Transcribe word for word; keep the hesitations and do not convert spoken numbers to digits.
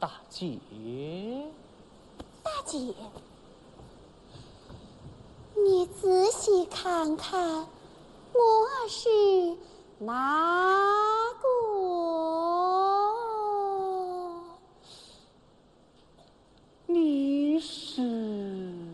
大姐， 大姐，你仔细看看，我是哪个？